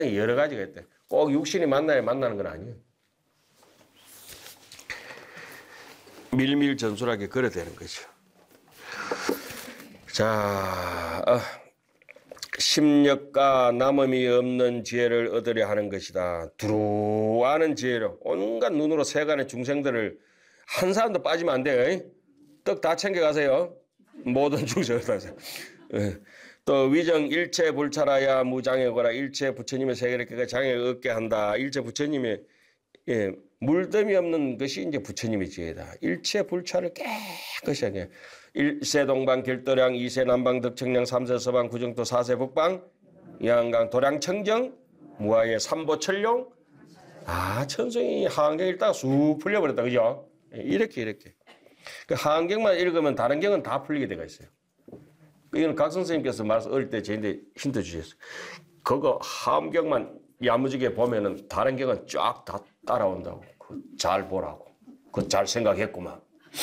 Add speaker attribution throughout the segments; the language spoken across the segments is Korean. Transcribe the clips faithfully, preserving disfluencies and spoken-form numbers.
Speaker 1: 여러 가지가 있대. 꼭 육신이 만나야 만나는 건 아니에요. 밀밀전술하게 걸어야 되는 거죠. 자, 어, 심력과 남음이 없는 지혜를 얻으려 하는 것이다. 두루 아는 지혜로 온갖 눈으로 세간의 중생들을 한 사람도 빠지면 안 돼요. 떡 다 챙겨가세요. 모든 중생을 다. 또 위정 일체 불찰하야 무장애거라. 일체 부처님의 세계를 깨가 장애를 얻게 한다. 일체 부처님의 예, 물덤이 없는 것이 이제 부처님의 지혜다. 일체 불찰을 깨끗이 하게. 일세 동방 길도량, 이세 남방 덕청량, 삼세 서방 구정도, 사세 북방 양강 도량 청정 무아의 삼보철룡. 아, 천성이 하안경 읽다가 쑥 풀려버렸다, 그죠? 이렇게 이렇게. 그 하안경만 읽으면 다른 경은 다 풀리게 되어 있어요. 이건 각 선생님께서 말씀 어릴 때 저희한테 힌트 주셨어요. 그거 하안경만 야무지게 보면은 다른 경은 쫙 다 따라온다고. 잘 보라고. 그거 잘 생각했구만.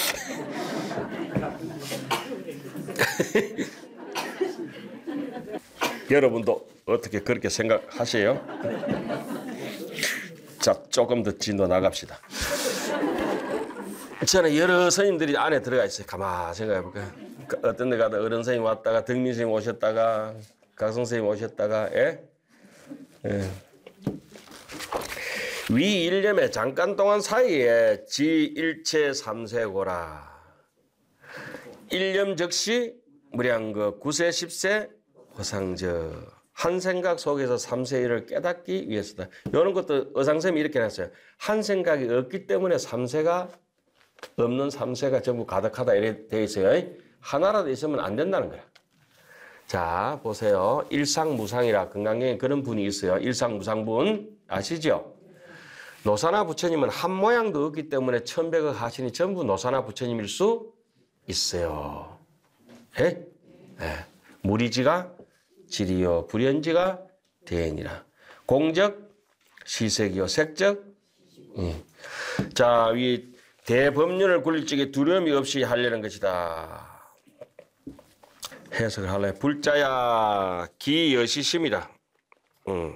Speaker 1: 여러분도 어떻게 그렇게 생각하세요? 자, 조금 더 진도 나갑시다. 저는 여러 스님들이 안에 들어가 있어요. 가만 생각해 볼까요? 어떤 데 가다 어른 스님 왔다가 덕민 스님 오셨다가 각성 스님 오셨다가 예? 예. 위 일념의 잠깐 동안 사이에 지 일체 삼세고라. 일념 즉시 무량거 구세 십세 허상저. 한 생각 속에서 삼세일을 깨닫기 위해서다. 이런 것도 의상쌤이 이렇게 해놨어요. 한 생각이 없기 때문에 삼세가 없는 삼세가 전부 가득하다 이렇게 되어 있어요. 하나라도 있으면 안 된다는 거야. 자, 보세요. 일상무상이라 금강경에 그런 분이 있어요. 일상무상분 아시죠? 노사나 부처님은 한 모양도 없기 때문에 천백억 하신이 전부 노사나 부처님일 수 있어요. 예? 예. 무리지가 지리요 불연지가 대인이라. 공적 시색이요 색적. 예. 자, 이 대법륜을 굴릴 적에 두려움이 없이 하려는 것이다. 해석을 하려면 불자야 기여시심이라. 음.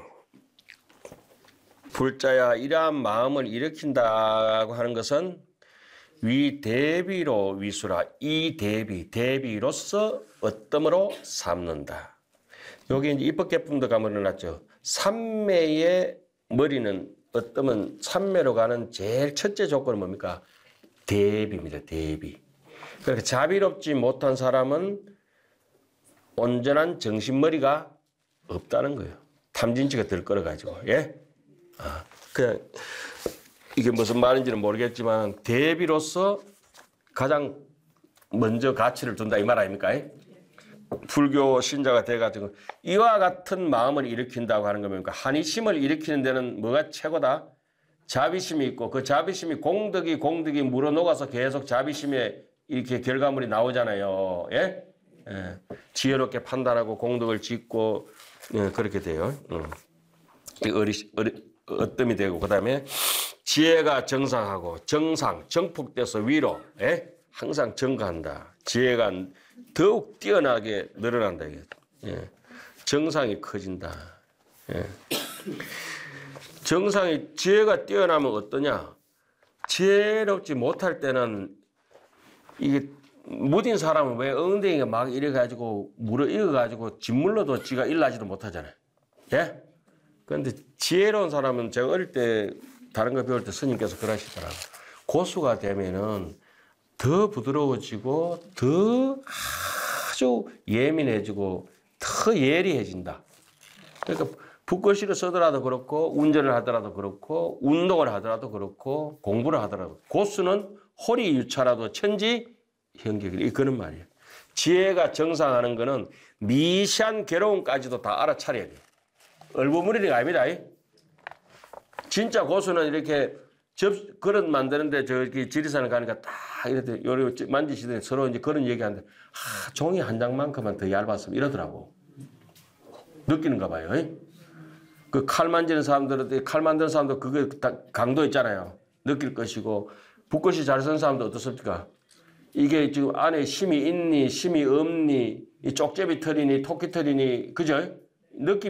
Speaker 1: 불자야 이러한 마음을 일으킨다고 하는 것은 위 대비로 위수라. 이 대비 대비로서 어뜸으로 삼는다. 여기 이제 입법개품도 가면 일어났죠. 삼매의 머리는 어뜸은 삼매로 가는 제일 첫째 조건은 뭡니까? 대비입니다. 대비. 그러니까 자비롭지 못한 사람은 온전한 정신머리가 없다는 거예요. 탐진치가 들끓어가지고. 예? 아, 그냥 이게 무슨 말인지는 모르겠지만 대비로서 가장 먼저 가치를 둔다 이 말 아닙니까? 불교 신자가 돼가지고 이와 같은 마음을 일으킨다고 하는 겁니까? 한의심을 일으키는 데는 뭐가 최고다? 자비심이 있고 그 자비심이 공덕이 공덕이 물어녹아서 계속 자비심에 이렇게 결과물이 나오잖아요. 예? 예. 지혜롭게 판단하고 공덕을 짓고 예, 그렇게 돼요. 음. 어리, 어리, 어뜸이 되고 그 다음에 지혜가 정상하고 정상 정폭돼서 위로 예? 항상 증가한다. 지혜가 더욱 뛰어나게 늘어난다. 예. 정상이 커진다. 예. 정상이 지혜가 뛰어나면 어떠냐? 지혜롭지 못할 때는 이게 무딘 사람은 왜 엉덩이가 막 이래가지고 물어 익어가지고 짓물러도 지가 일나지도 못하잖아요. 예? 그런데 지혜로운 사람은 제가 어릴 때 다른 거 배울 때 스님께서 그러시더라고요. 고수가 되면은 더 부드러워지고 더 아주 예민해지고 더 예리해진다. 그러니까 붓글씨를 쓰더라도 그렇고 운전을 하더라도 그렇고 운동을 하더라도 그렇고 공부를 하더라도 고수는 호리유차라도 천지형격이다. 그런 말이에요. 지혜가 정상하는 거는 미시한 괴로움까지도 다 알아차려야 돼요. 얼버무리는 아닙니다. 진짜 고수는 이렇게 접, 그릇 만드는데 저기 지리산을 가니까 딱 이렇게 요리 만지시더니 서로 이제 그런 얘기하는데, 아, 종이 한 장만큼만 더 얇았으면 이러더라고. 느끼는가 봐요. 그 칼 만지는 사람들은, 칼 만드는 사람도 그게 다 강도 있잖아요. 느낄 것이고, 붓글씨 잘 쓴 사람도 어떻습니까? 이게 지금 안에 심이 있니, 심이 없니, 이 쪽제비 털이니, 토끼 털이니, 그죠? 느낌